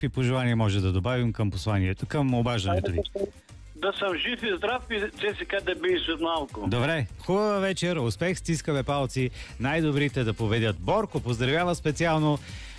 Какви пожелания може да добавим към посланието, към обаждането ви? Да съм жив и здрав и Джесика да биеш от малко. Добре, хубава вечер, успех, стискаме палци, най-добрите да победят. Борко поздравява специално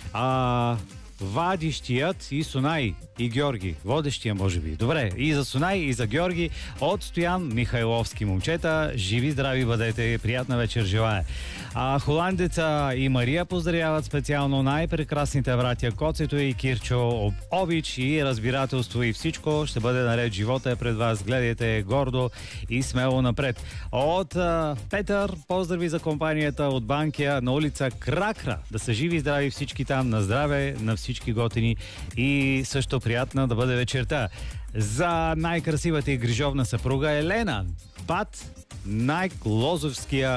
Вадищият и Сунай и Георги. Водещия, може би. Добре, и за Сунай, и за Георги от Стоян Михайловски. Момчета, живи, здрави бъдете, приятна вечер желая. Холандеца и Мария поздравяват специално най-прекрасните братя Коцето и Кирчо. Обич и разбирателство и всичко ще бъде наред. Живота е пред вас. Гледайте гордо и смело напред. От Петър, поздрави за компанията от Банкия на улица Кракра. Да са живи и здрави всички там. На здраве на всички готини и също приятна да бъде вечерта. За най-красивата и грижовна съпруга Елена. Пат най-лозенския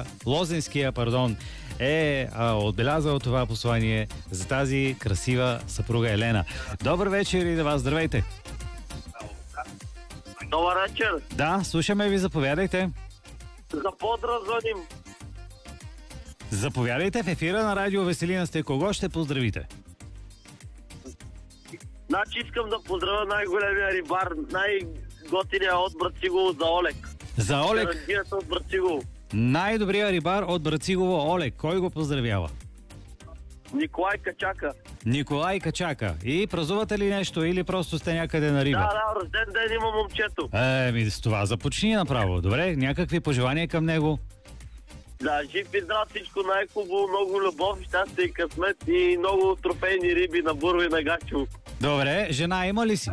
е отбелязал това послание за тази красива съпруга Елена. Добър вечер и да вас здравейте. Добър вечер. Да, слушаме ви, заповядайте. За поздрав звъним. Заповядайте в ефира на Радио Веселина сте. Кого ще поздравите? Значи искам да поздравя най-големия рибар, най-готиния от Брацигово за Олег. За Олег? Карагията от Брацигово. Най-добрият рибар от Брацигово Олег. Кой го поздравява? Николай Качака. Николай Качака. И празнувате ли нещо или просто сте някъде на риба? Да, рожден ден има момчето. С това започни направо. Добре, някакви пожелания към него? Да, жив и здрав, всичко най-хубаво, много любов, щастие и късмет и много трофейни риби на Бурво и на Гачево. Добре, жена има ли си?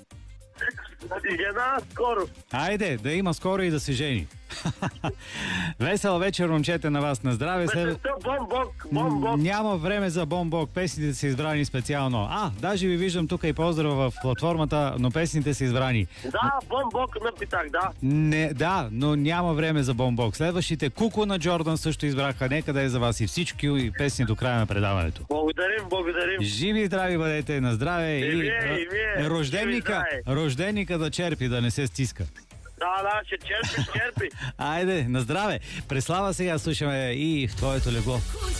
Жена скоро. Айде, да има скоро и да се жени. Весел вечер, момчета, на вас. На здраве. Бомбок. Няма време за бомбок. Песните са избрани специално. Даже ви виждам тук и поздрава в платформата, но песните са избрани. Да, бомбок напитах, да. Не, да, но няма време за бомбок. Следващите Куко на Джордан също избраха. Нека да е за вас и всички и песни до края на предаването. Благодарим. Живи и здрави бъдете, на здраве. И вие. Рожденника да черпи, да не се стиска. Да, ще черпи. Айде, на здраве. Преслава сега слушаме и в твоето легло.